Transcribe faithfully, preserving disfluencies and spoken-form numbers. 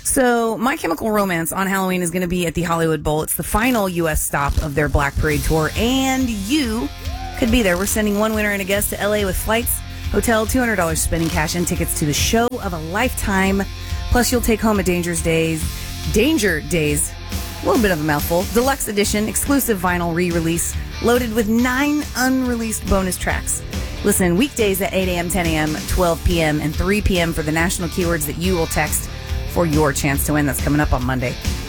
So, My Chemical Romance on Halloween is going to be at the Hollywood Bowl. It's the final U S stop of their Black Parade tour, and you could be there. We're sending one winner and a guest to L A with flights, hotel, two hundred dollars spending cash, and tickets to the show of a lifetime. Plus, you'll take home a Danger's Days, Danger Days, a little bit of a mouthful, deluxe edition, exclusive vinyl re-release, loaded with nine unreleased bonus tracks. Listen weekdays at eight a.m., ten a.m., twelve p.m., and three p.m. for the national keywords that you will text for your chance to win. That's coming up on Monday.